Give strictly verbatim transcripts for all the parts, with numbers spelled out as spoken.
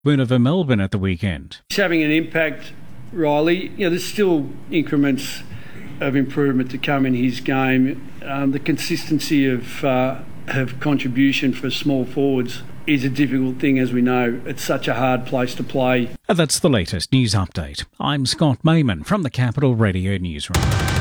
win over Melbourne at the weekend. It's having an impact, Riley. You know, there's still increments of improvement to come in his game. Um, the consistency of, uh, of contribution for small forwards is a difficult thing, as we know. It's such a hard place to play. And that's the latest news update. I'm Scott Mayman from the Capital Radio Newsroom.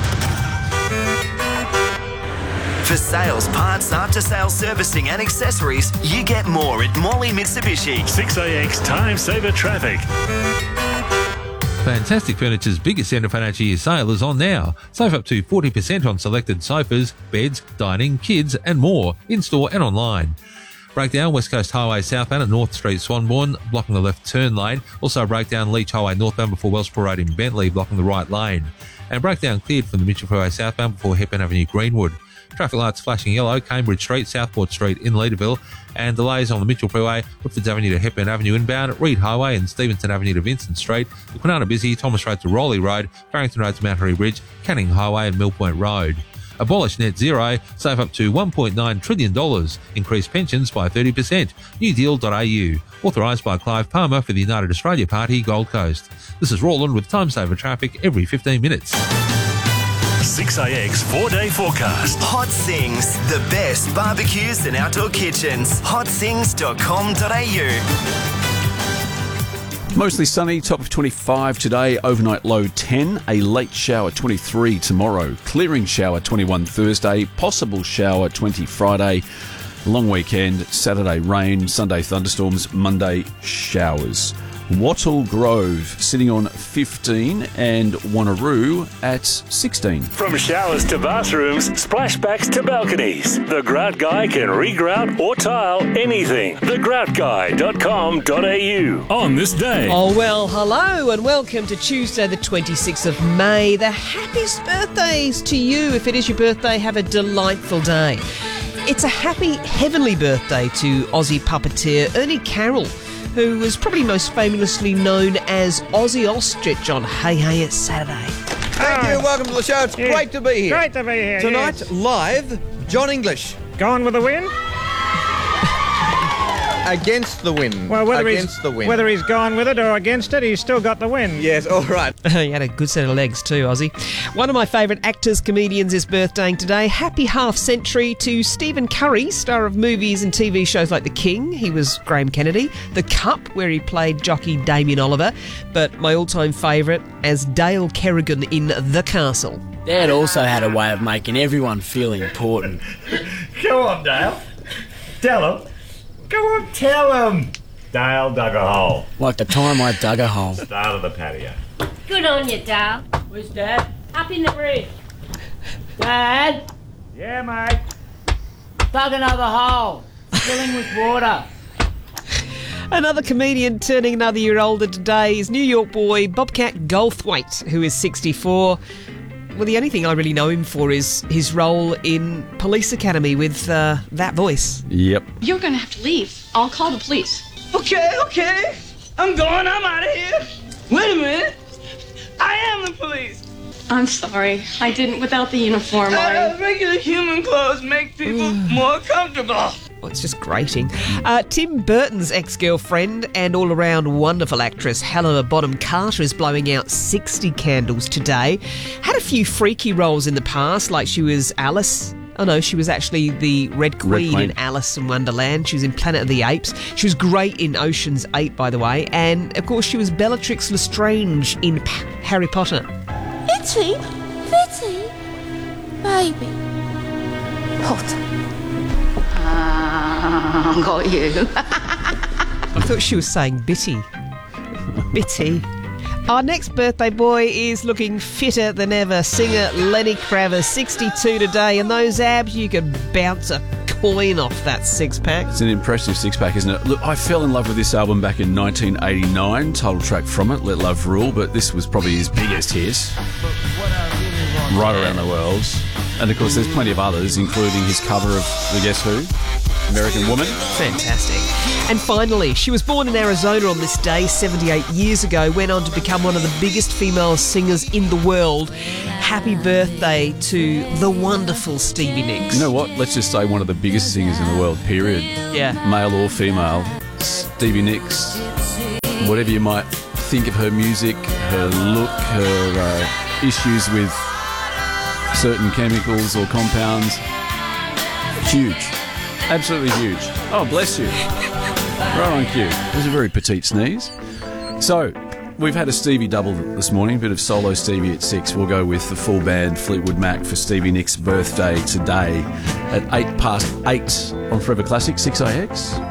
For sales, parts, after-sales servicing and accessories, you get more at Morley Mitsubishi. six A X Time Saver Traffic. Fantastic Furniture's biggest end of financial year sale is on now. Save up to forty percent on selected sofas, beds, dining, kids and more, in-store and online. Breakdown West Coast Highway southbound at North Street Swanbourne, blocking the left turn lane. Also breakdown Leach Highway northbound before Wellsborough Road in Bentley, blocking the right lane. And breakdown cleared from the Mitchell Freeway southbound before Hepburn Avenue Greenwood. Traffic lights flashing yellow, Cambridge Street, Southport Street in Leederville, and delays on the Mitchell Freeway, Woodfords Avenue to Hepburn Avenue inbound, Reed Highway and Stevenson Avenue to Vincent Street, the Kwinana Busy, Thomas Road to Rowley Road, Barrington Road to Mount Harry Bridge, Canning Highway and Mill Point Road. Abolish net zero, save up to one point nine trillion dollars, increase pensions by thirty percent. new deal dot a u. Authorised by Clive Palmer for the United Australia Party, Gold Coast. This is Roland with Time Saver Traffic every fifteen minutes. six A X four-day forecast. Hot Sings, the best barbecues and outdoor kitchens. hot sings dot com dot a u. Mostly sunny, top of twenty-five today, overnight low ten, a late shower twenty-three tomorrow, clearing shower twenty-one Thursday, possible shower twenty Friday, long weekend, Saturday rain, Sunday thunderstorms, Monday showers. Wattle Grove sitting on fifteen and Wanneroo at sixteen. From showers to bathrooms, splashbacks to balconies, the Grout Guy can regrout or tile anything. the grout guy dot com dot a u. On this day. Oh, well, hello and welcome to Tuesday the twenty-sixth of May. The happiest birthdays to you. If it is your birthday, have a delightful day. It's a happy, heavenly birthday to Aussie puppeteer Ernie Carroll, who was probably most famously known as Aussie Ostrich on Hey Hey It's Saturday. Thank you, welcome to the show. It's Yeah. great to be here. Great to be here. Tonight, yes. live, John English. Gone with the wind? Against the wind. Well, whether Against he's, the wind. whether he's gone with it or against it, he's still got the wind. Yes, all right. He had a good set of legs too, Aussie. One of my favourite actors, comedians is birthdaying today. Happy half century to Stephen Curry, star of movies and T V shows like The King. He was Graham Kennedy. The Cup, where he played jockey Damien Oliver. But my all-time favourite as Dale Kerrigan in The Castle. Dad also had a way of making everyone feel important. Go on, Dale. Tell him. Go on, tell him. Dale dug a hole. Like the time I dug a hole. Start of the patio. Good on you, Dale. Where's Dad? Up in the roof. Dad, Yeah, mate. dug another hole. Filling with water. Another comedian turning another year older today is New York boy Bobcat Goldthwait, who is sixty-four. Well, the only thing I really know him for is his role in Police Academy with uh, that voice. Yep. You're going to have to leave. I'll call the police. Okay, okay. I'm going. I'm out of here. Wait a minute. I am the police. I'm sorry. I didn't without the uniform Uh, on. regular human clothes make people more comfortable. Well, it's just grating. Uh, Tim Burton's ex-girlfriend and all-around wonderful actress Helena Bonham Carter is blowing out sixty candles today. Had a few freaky roles in the past, like she was Alice. Oh no, she was actually the Red Queen, Queen. in Alice in Wonderland. She was in Planet of the Apes. She was great in Ocean's eight, by the way. And, of course, she was Bellatrix Lestrange in P- Harry Potter. Fitzy, Fitzy, baby. Potter. Ah, got you. I thought she was saying Bitty. Bitty. Our next birthday boy is looking fitter than ever. Singer Lenny Kravitz, sixty-two today, and those abs, you can bounce a coin off that six-pack. It's an impressive six-pack, isn't it? Look, I fell in love with this album back in nineteen eighty-nine. Title track from it, Let Love Rule, but this was probably his biggest hit. Right around the world. And, of course, there's plenty of others, including his cover of the Guess Who? American Woman. Fantastic. And finally, she was born in Arizona on this day seventy-eight years ago, went on to become one of the biggest female singers in the world. Happy birthday to the wonderful Stevie Nicks. You know what? Let's just say one of the biggest singers in the world, period. Yeah. Male or female. Stevie Nicks, whatever you might think of her music, her look, her uh, issues with certain chemicals or compounds, huge. Absolutely huge. Oh, bless you. Right on cue. It was a very petite sneeze. So, we've had a Stevie double this morning, a bit of solo Stevie at six. We'll go with the full band Fleetwood Mac for Stevie Nicks' birthday today at eight past eight on Forever Classic, six A X.